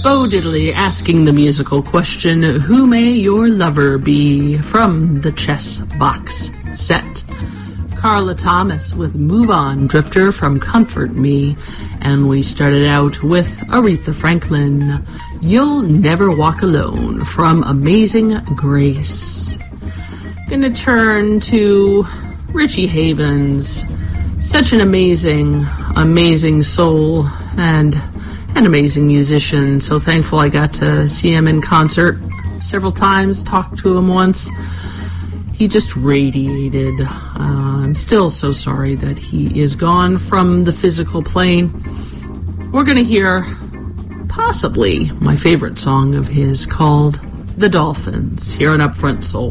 Bo Diddley asking the musical question, who may your lover be? From the Chess Box set. Carla Thomas with Move On, Drifter from Comfort Me. And we started out with Aretha Franklin, You'll Never Walk Alone from Amazing Grace. Gonna turn to Richie Havens. Such an amazing soul and an amazing musician. So thankful I got to see him in concert several times, talked to him once. He just radiated. I'm still so sorry that he is gone from the physical plane. We're going to hear possibly my favorite song of his called The Dolphins here on Upfront Soul.